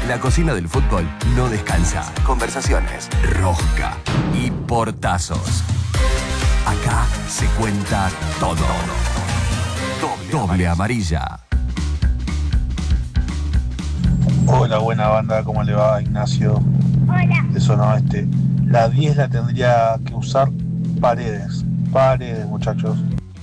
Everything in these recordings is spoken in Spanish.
La cocina del fútbol no descansa. Conversaciones, rosca y portazos. Acá se cuenta todo. Doble amarilla. Hola, buena banda, ¿cómo le va, Ignacio? Hola. De Zona Oeste. La 10 la tendría que usar Paredes. Paredes, muchachos.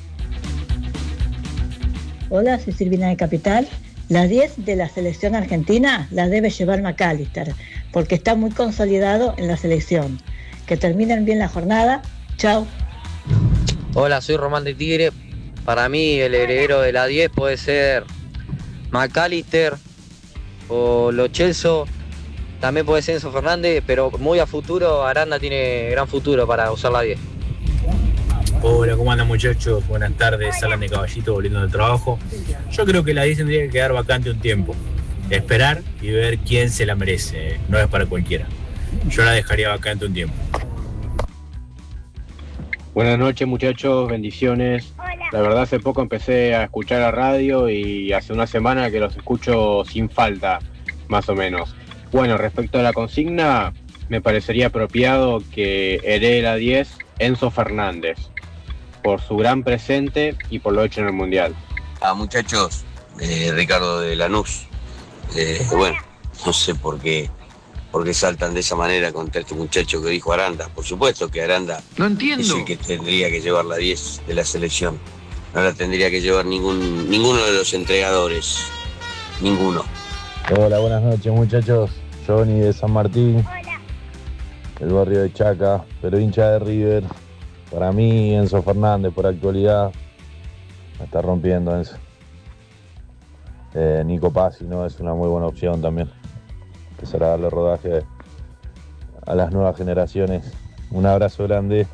Hola, soy Silvina de Capital. La 10 de la selección argentina la debe llevar McAllister, porque está muy consolidado en la selección. Que terminen bien la jornada. Chao. Hola, soy Román de Tigre. Para mí el heredero de la 10 puede ser McAllister o Lo Celso. También puede ser Enzo Fernández, pero muy a futuro Aranda tiene gran futuro para usar la 10. Hola, ¿cómo andan, muchachos? Buenas tardes, Alan de Caballito volviendo del trabajo. Yo creo que la 10 tendría que quedar vacante un tiempo. Esperar y ver quién se la merece. No es para cualquiera. Yo la dejaría vacante un tiempo. Buenas noches, muchachos, bendiciones. Hola. La verdad, hace poco empecé a escuchar la radio y hace una semana que los escucho sin falta, más o menos. Bueno, respecto a la consigna, me parecería apropiado que herede la 10 Enzo Fernández, por su gran presente y por lo hecho en el Mundial. Muchachos, Ricardo de Lanús. Bueno, no sé por qué saltan de esa manera contra este muchacho que dijo Aranda. Por supuesto que Aranda No entiendo. es el que tendría que llevar la 10 de la selección. No la tendría que llevar ninguno de los entregadores. Ninguno. Hola, buenas noches, muchachos. Johnny de San Martín, Hola. el barrio de Chaca, pero hincha de River. Para mí, Enzo Fernández, por actualidad, me está rompiendo Enzo. Nico Pazzi, ¿no? Es una muy buena opción también. Empezar a darle rodaje a las nuevas generaciones. Un abrazo grande.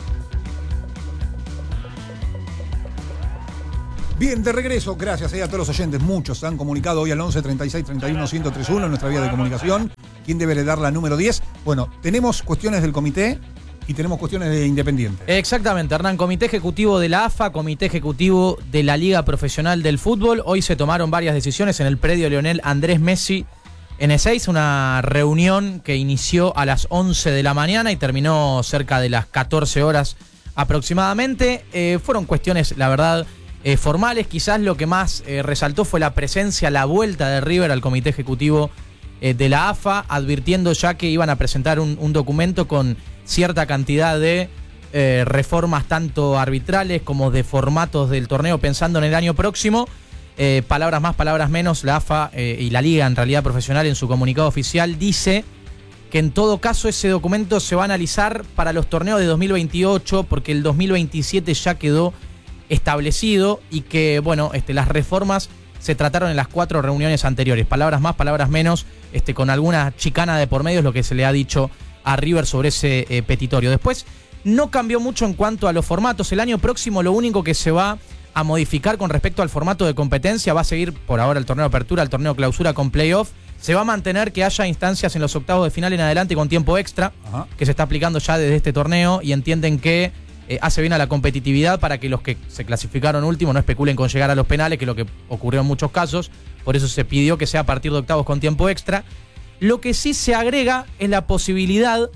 Bien, de regreso, gracias a todos los oyentes, muchos se han comunicado hoy al 11 36 31 1031 en nuestra vía de comunicación. ¿Quién debe heredar la número 10? Bueno, tenemos cuestiones del comité y tenemos cuestiones de Independiente. Exactamente, Hernán, comité ejecutivo de la AFA, comité ejecutivo de la Liga Profesional del Fútbol. Hoy se tomaron varias decisiones en el predio Lionel Andrés Messi en Ezeiza, una reunión que inició a las 11 de la mañana y terminó cerca de las 14 horas aproximadamente. Fueron cuestiones, la verdad, formales. Quizás lo que más resaltó fue la presencia, la vuelta de River al comité ejecutivo de la AFA, advirtiendo ya que iban a presentar un documento con cierta cantidad de reformas tanto arbitrales como de formatos del torneo pensando en el año próximo. Palabras más, palabras menos, la AFA y la Liga en realidad profesional en su comunicado oficial dice que en todo caso ese documento se va a analizar para los torneos de 2028 porque el 2027 ya quedó establecido y que, bueno, las reformas se trataron en las 4 reuniones anteriores. Palabras más, palabras menos, con alguna chicana de por medio es lo que se le ha dicho a River sobre ese petitorio. Después, no cambió mucho en cuanto a los formatos. El año próximo lo único que se va a modificar con respecto al formato de competencia va a seguir por ahora el torneo de apertura, el torneo clausura con playoff. Se va a mantener que haya instancias en los octavos de final en adelante con tiempo extra, que se está aplicando ya desde este torneo y entienden que hace bien a la competitividad para que los que se clasificaron último no especulen con llegar a los penales, que es lo que ocurrió en muchos casos. Por eso se pidió que sea a partir de octavos con tiempo extra. Lo que sí se agrega es la posibilidad,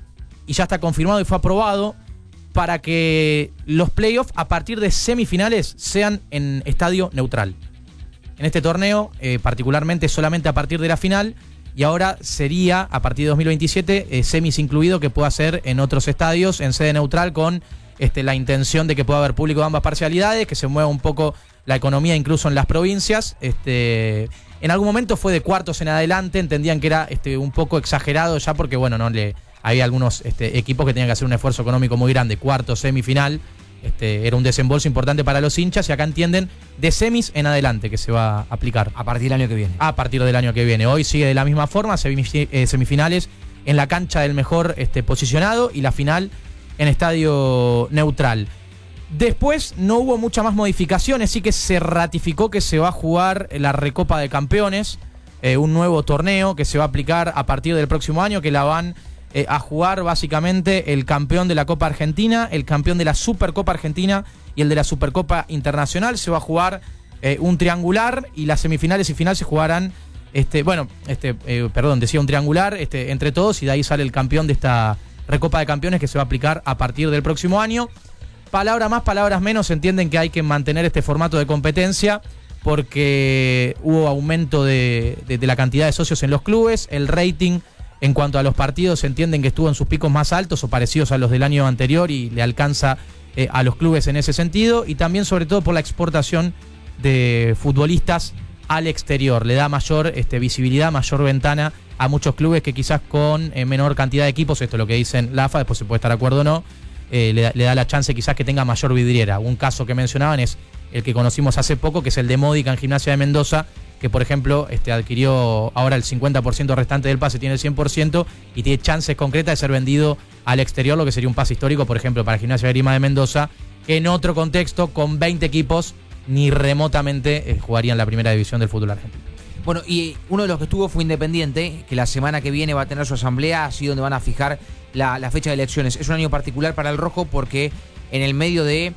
y ya está confirmado y fue aprobado, para que los playoffs a partir de semifinales sean en estadio neutral. En este torneo, particularmente solamente a partir de la final, y ahora sería a partir de 2027 semis incluido que pueda ser en otros estadios en sede neutral con la intención de que pueda haber público de ambas parcialidades, que se mueva un poco la economía incluso en las provincias. En algún momento fue de cuartos en adelante, entendían que era un poco exagerado ya porque bueno, había algunos equipos que tenían que hacer un esfuerzo económico muy grande, cuarto, semifinal, era un desembolso importante para los hinchas y acá entienden de semis en adelante que se va a aplicar. A partir del año que viene. A partir del año que viene. Hoy sigue de la misma forma, semifinales en la cancha del mejor posicionado y la final en estadio neutral. Después no hubo muchas más modificaciones, sí que se ratificó que se va a jugar la Recopa de Campeones, un nuevo torneo que se va a aplicar a partir del próximo año, que la van a jugar básicamente el campeón de la Copa Argentina, el campeón de la Supercopa Argentina y el de la Supercopa Internacional. Se va a jugar un triangular y las semifinales y final se jugarán Decía un triangular entre todos y de ahí sale el campeón de esta Recopa de Campeones que se va a aplicar a partir del próximo año. Palabras más, palabras menos, entienden que hay que mantener este formato de competencia porque hubo aumento de la cantidad de socios en los clubes, el rating en cuanto a los partidos entienden que estuvo en sus picos más altos o parecidos a los del año anterior y le alcanza a los clubes en ese sentido, y también sobre todo por la exportación de futbolistas al exterior, le da mayor visibilidad, mayor ventana a muchos clubes que quizás con menor cantidad de equipos, esto es lo que dicen la AFA, después se puede estar de acuerdo o no, le da la chance quizás que tenga mayor vidriera. Un caso que mencionaban es el que conocimos hace poco, que es el de Módica en Gimnasia de Mendoza, que por ejemplo adquirió ahora el 50% restante del pase, tiene el 100% y tiene chances concretas de ser vendido al exterior, lo que sería un pase histórico, por ejemplo, para Gimnasia de Grima de Mendoza, que en otro contexto, con 20 equipos, ni remotamente jugaría en la primera división del fútbol argentino. Bueno, y uno de los que estuvo fue Independiente, que la semana que viene va a tener su asamblea, así donde van a fijar la fecha de elecciones. Es un año particular para el rojo porque en el medio de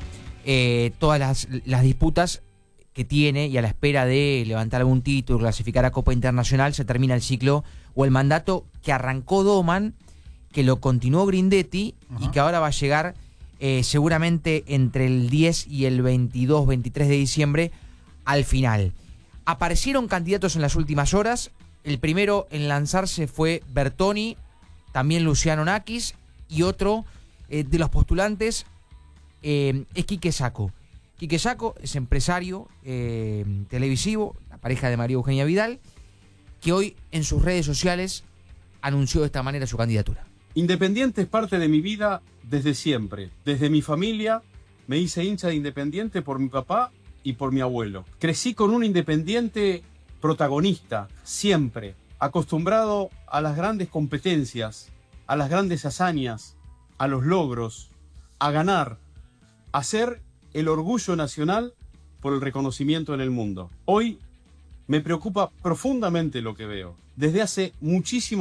todas las disputas que tiene y a la espera de levantar algún título, clasificar a Copa Internacional, se termina el ciclo o el mandato que arrancó Doman, que lo continuó Grindetti y que ahora va a llegar seguramente entre el 10 y el 22, 23 de diciembre al final. Aparecieron candidatos en las últimas horas. El primero en lanzarse fue Bertoni, también Luciano Nakis, y otro de los postulantes es Quique Sacco. Quique Sacco es empresario televisivo, la pareja de María Eugenia Vidal, que hoy en sus redes sociales anunció de esta manera su candidatura. Independiente es parte de mi vida desde siempre. Desde mi familia me hice hincha de Independiente por mi papá y por mi abuelo. Crecí con un Independiente protagonista, siempre, acostumbrado a las grandes competencias, a las grandes hazañas, a los logros, a ganar, a ser el orgullo nacional por el reconocimiento en el mundo. Hoy me preocupa profundamente lo que veo. Desde hace muchísimo